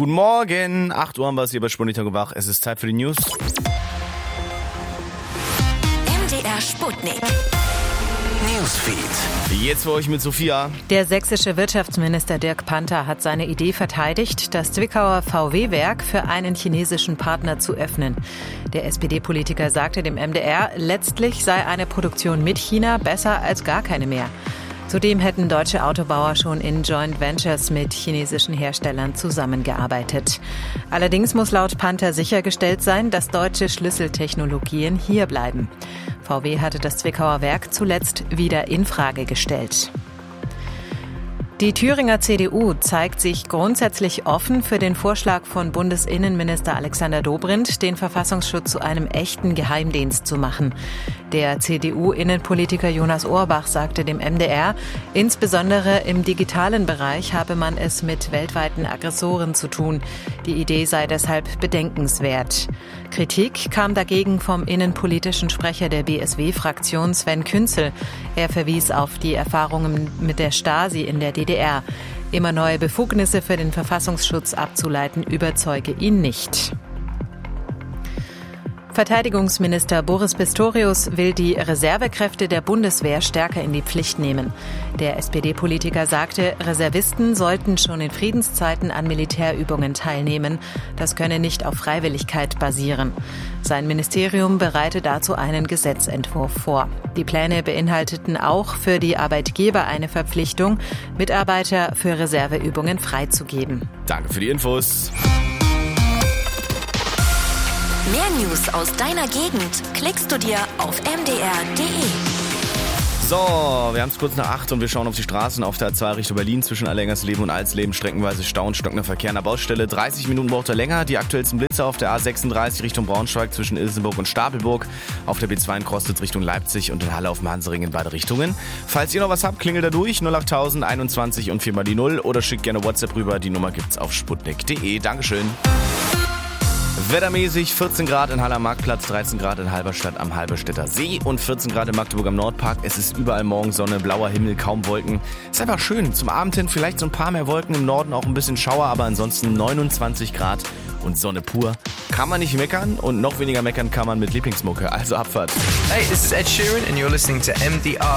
Guten Morgen, 8 Uhr haben wir es hier bei Sputnik wach. Es ist Zeit für die News. MDR Sputnik. Newsfeed. Jetzt für euch mit Sophia. Der sächsische Wirtschaftsminister Dirk Panther hat seine Idee verteidigt, das Zwickauer VW-Werk für einen chinesischen Partner zu öffnen. Der SPD-Politiker sagte dem MDR, letztlich sei eine Produktion mit China besser als gar keine mehr. Zudem hätten deutsche Autobauer schon in Joint Ventures mit chinesischen Herstellern zusammengearbeitet. Allerdings muss laut Panther sichergestellt sein, dass deutsche Schlüsseltechnologien hier bleiben. VW hatte das Zwickauer Werk zuletzt wieder in Frage gestellt. Die Thüringer CDU zeigt sich grundsätzlich offen für den Vorschlag von Bundesinnenminister Alexander Dobrindt, den Verfassungsschutz zu einem echten Geheimdienst zu machen. Der CDU-Innenpolitiker Jonas Ohrbach sagte dem MDR, insbesondere im digitalen Bereich habe man es mit weltweiten Aggressoren zu tun. Die Idee sei deshalb bedenkenswert. Kritik kam dagegen vom innenpolitischen Sprecher der BSW-Fraktion Sven Künzel. Er verwies auf die Erfahrungen mit der Stasi in der DDR. Immer neue Befugnisse für den Verfassungsschutz abzuleiten, überzeuge ihn nicht. Verteidigungsminister Boris Pistorius will die Reservekräfte der Bundeswehr stärker in die Pflicht nehmen. Der SPD-Politiker sagte, Reservisten sollten schon in Friedenszeiten an Militärübungen teilnehmen. Das könne nicht auf Freiwilligkeit basieren. Sein Ministerium bereite dazu einen Gesetzentwurf vor. Die Pläne beinhalteten auch für die Arbeitgeber eine Verpflichtung, Mitarbeiter für Reserveübungen freizugeben. Danke für die Infos. Mehr News aus deiner Gegend klickst du dir auf mdr.de. So, wir haben es kurz nach 8 und wir schauen auf die Straßen auf der A2 Richtung Berlin zwischen Allergengersleben und Alsleben. Streckenweise Stau und stockender Verkehr an der Baustelle. 30 Minuten braucht er länger. Die aktuellsten Blitzer auf der A36 Richtung Braunschweig zwischen Ilsenburg und Stapelburg. Auf der B2 in Krostitz Richtung Leipzig und in Halle auf dem Hansering in beide Richtungen. Falls ihr noch was habt, klingelt da durch 08000 21 und 4 mal die 0 oder schickt gerne WhatsApp rüber. Die Nummer gibt's auf sputnik.de. Dankeschön. Wettermäßig 14 Grad in Haller Marktplatz, 13 Grad in Halberstadt am Halberstädter See und 14 Grad in Magdeburg am Nordpark. Es ist überall morgen Sonne, blauer Himmel, kaum Wolken. Ist einfach schön. Zum Abend hin vielleicht so ein paar mehr Wolken, im Norden auch ein bisschen Schauer, aber ansonsten 29 Grad und Sonne pur. Kann man nicht meckern und noch weniger meckern kann man mit Lieblingsmucke, also Abfahrt. Hey, this is Ed Sheeran and you're listening to MDR.